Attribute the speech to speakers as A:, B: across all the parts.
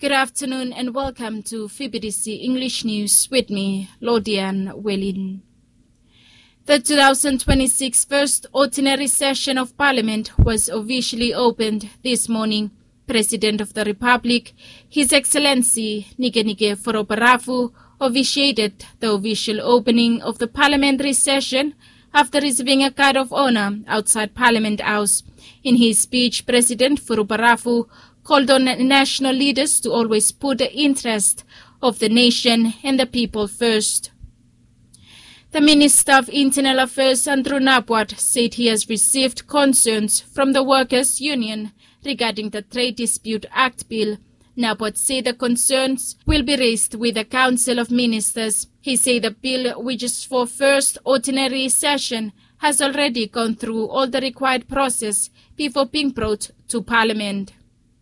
A: Good afternoon and welcome to FIBDC English News with me, Lodian Welin. The 2026 first ordinary session of Parliament was officially opened this morning. President of the Republic, His Excellency Nikenike Foroparafo, officiated the official opening of the parliamentary session after receiving a guard of honor outside Parliament House. In his speech, President Foroparafo called on national leaders to always put the interest of the nation and the people first. The Minister of Internal Affairs, Andrew Nabwat, said he has received concerns from the Workers' Union regarding the Trade Dispute Act bill. Nabwat said the concerns will be raised with the Council of Ministers. He said the bill, which is for first ordinary session, has already gone through all the required process before being brought to Parliament.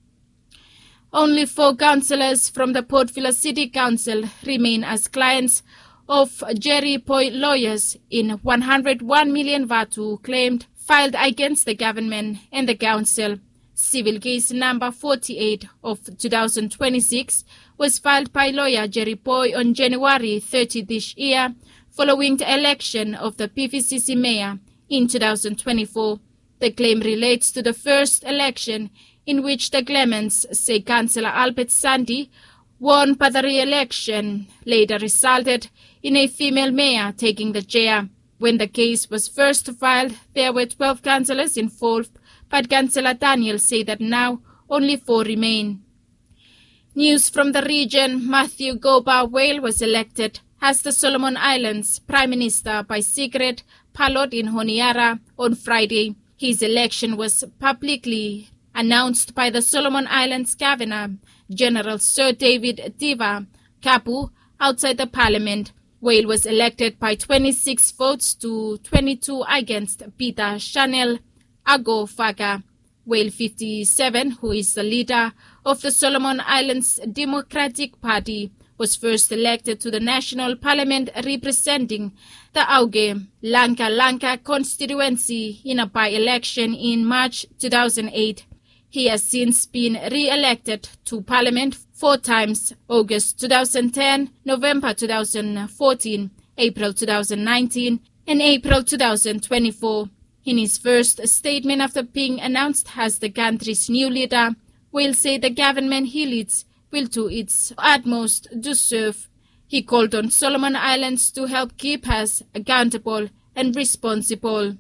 A: Only 4 councillors from the Port Vila City Council remain as clients of Jerry Poi lawyers in 101 million Vatu claimed filed against the government and the council. Civil case number 48 of 2026 was filed by lawyer Jerry Poi on January 30 this year, following the election of the PVCC mayor in 2024. The claim relates to the first election in which the claimants say Councillor Albert Sandy won, but the re-election later resulted in a female mayor taking the chair. When the case was first filed, there were 12 councillors involved, but Councillor Daniel said that now only 4 remain. News from the region: Matthew Goba Wale was elected as the Solomon Islands Prime Minister by secret ballot in Honiara on Friday. His election was publicly announced by the Solomon Islands Governor General Sir David Diva Kapu outside the Parliament. Wale was elected by 26 votes to 22 against Peter Chanel Ago Faga. Wale, 57, who is the leader of the Solomon Islands Democratic Party, was first elected to the National Parliament representing the Auge Lanka constituency in a by-election in March 2008. He has since been re-elected to Parliament 4 times: August 2010, November 2014, April 2019 and April 2024. In his first statement after being announced as the country's new leader, Wale said the government he leads will do its utmost to serve. He called on Solomon Islands to help keep us accountable and responsible.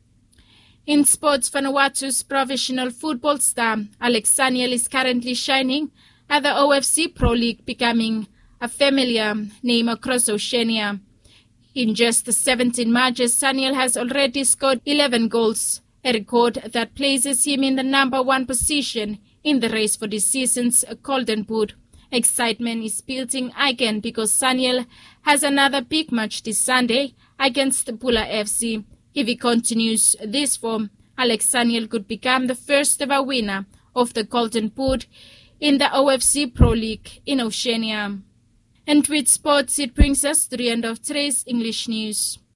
A: In sports, Vanuatu's professional football star Alex Saniel is currently shining at the OFC Pro League, becoming a familiar name across Oceania. In just 17 matches, Saniel has already scored 11 goals, a record that places him in the number 1 position in the race for this season's Golden Boot. Excitement is building again because Saniel has another big match this Sunday against Bula FC. If he continues this form, Alex Saniel could become the first ever winner of the Golden Boot in the OFC Pro League in Oceania. And with sports, it brings us to the end of today's English news.